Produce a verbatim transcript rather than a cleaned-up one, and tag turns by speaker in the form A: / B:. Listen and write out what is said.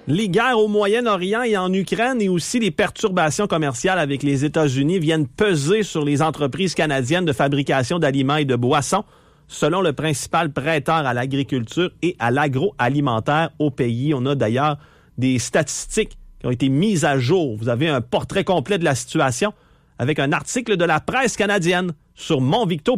A: Les guerres au Moyen-Orient et en Ukraine et aussi les perturbations commerciales avec les États-Unis viennent peser sur les entreprises canadiennes de fabrication d'aliments et de boissons, selon le principal prêteur à l'agriculture et à l'agroalimentaire au pays. On a d'ailleurs des statistiques qui ont été mises à jour. Vous avez un portrait complet de la situation avec un article de la presse canadienne sur monvicto.